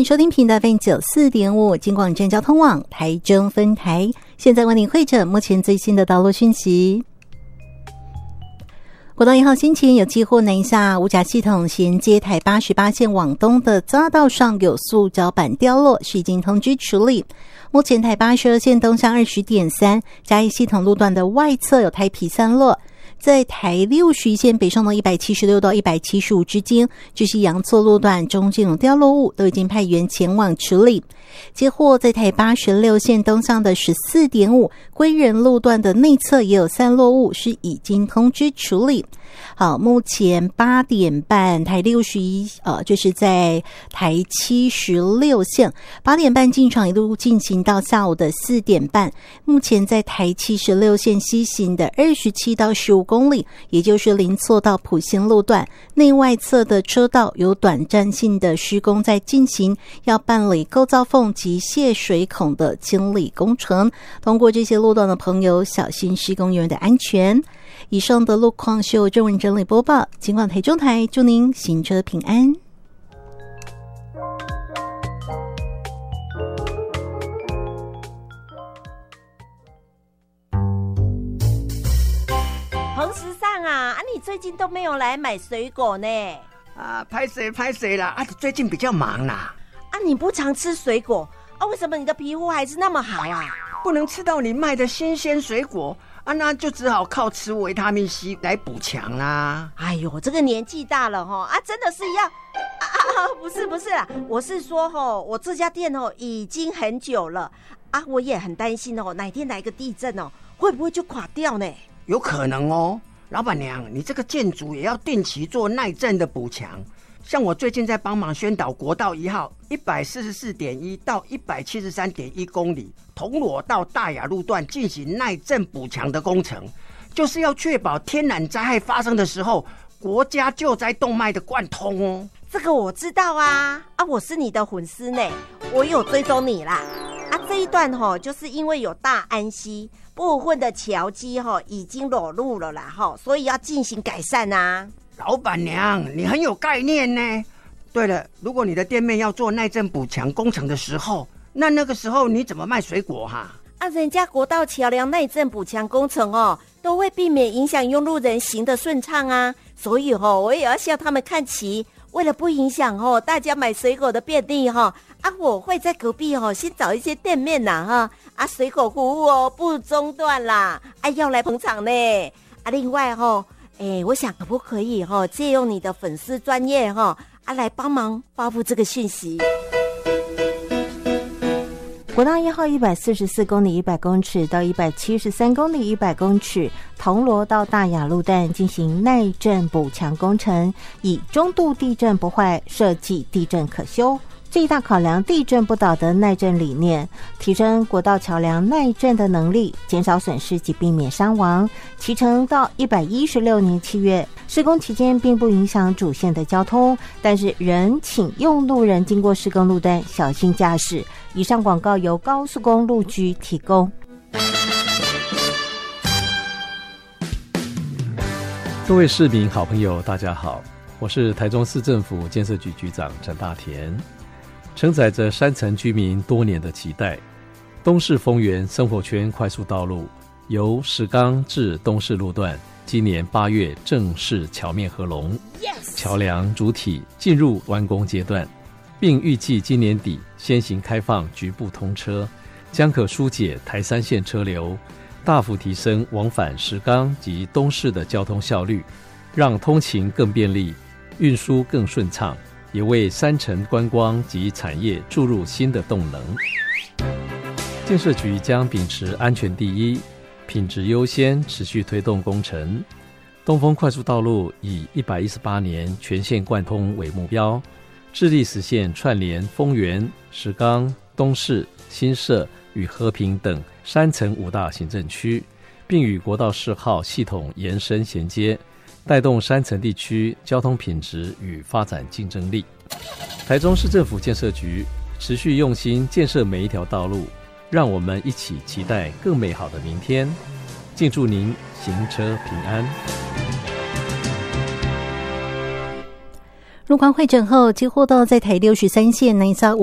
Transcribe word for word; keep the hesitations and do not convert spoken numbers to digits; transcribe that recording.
收听频道 F M 九十四点五 金广镇交通网台中分台，现在为您汇整目前最新的道路讯息。国道一号先前有机货南下五甲系统衔接台八十八线往东的匝道上有塑胶板掉落，是已经通知处理。目前台八十二线东向 二十点三 嘉义系统路段的外侧有台皮散落，在台六十一线北上的一百七十六到一百七十五之间，这是阳错路段中间有掉落物，都已经派员前往处理。接获在台八十六线东向的 十四点五 归仁路段的内侧也有散落物，是已经通知处理。好，目前八点半台六十一呃，就是在台七十六线八点半进场，一路进行到下午的四点半。目前在台七十六线西行的二十七到十五公里，也就是林错到埔兴路段内外侧的车道有短暂性的施工在进行，要办理构造缝及泄水孔的清理工程。通过这些路段的朋友，小心施工人员的安全。以上的路况是由郑文整理播报，尽管台中台祝您行车平安。 彭时尚啊，啊你最近都没有来买水果呢？ 啊，拍谁拍谁啦！啊，最近比较忙啦。 啊，你不常吃水果啊？为什么你的皮肤还是那么好啊？ 不能吃到你卖的新鲜水果啊，那就只好靠吃维他命 C 来补强啦。 哎呦，这个年纪大了哈啊，真的是要啊啊！不是不是啦，我是说哈，我这家店哦已经很久了啊，我也很担心哦，哪天来个地震哦，会不会就垮掉呢？ 有可能哦，老板娘，你这个建筑也要定期做耐震的补强。像我最近在帮忙宣导国道一号一百四十四点一到一百七十三点一公里铜锣到大雅路段进行耐震补强的工程，就是要确保天然灾害发生的时候，国家救灾动脉的贯通哦。 这个我知道啊，啊，我是你的粉丝呢，我有追踪你啦。啊，这一段吼、哦，就是因为有大安溪部分的桥基吼、哦、已经裸露了啦吼，所以要进行改善啊。 老板娘，你很有概念呢。对了，如果你的店面要做耐震补强工程的时候，那那个时候你怎么卖水果哈？ 啊，人家国道桥梁耐震补强工程哦，都会避免影响用路人行的顺畅啊，所以哦，我也要向他们看齐。为了不影响哦大家买水果的便利哈、哦，啊，我会在隔壁哦先找一些店面呐哈，啊，水果服务哦不中断啦，啊，要来捧场呢。啊，另外哦，哎，我想可不可以哦借用你的粉丝专业哈、哦、啊来帮忙发布这个讯息。 国道一号一百四十四公里一百公尺到一百七十三公里一百公尺，铜锣到大雅路段进行耐震补强工程，以中度地震不坏，设计地震可修。最大考量地震不倒的耐震理念，提升国道桥梁耐震的能力，减少损失及避免伤亡。期程到一百一十六年七月，施工期间并不影响主线的交通，但是仍请用路人经过施工路段小心驾驶。以上广告由高速公路局提供。 各位市民好朋友大家好，我是台中市政府建设局局长陈大田。承载着山城居民多年的期待，东势丰原生活圈快速道路由石冈至东势路段今年八月正式桥面合龙， yes! 桥梁主体进入完工阶段，并预计今年底先行开放局部通车，将可疏解台三线车流，大幅提升往返石冈及东势的交通效率，让通勤更便利，运输更顺畅，也为山城观光及产业注入新的动能。建设局将秉持安全第一、品质优先，持续推动工程。东丰快速道路以一百一十八年全线贯通为目标，致力实现串联丰原、石冈、东势、新社与和平等山城五大行政区，并与国道四号系统延伸衔接，带动山城地区交通品质与发展竞争力。台中市政府建设局持续用心建设每一条道路，让我们一起期待更美好的明天。敬祝您行车平安。 路况会诊后，接获到在台六十三线南沙五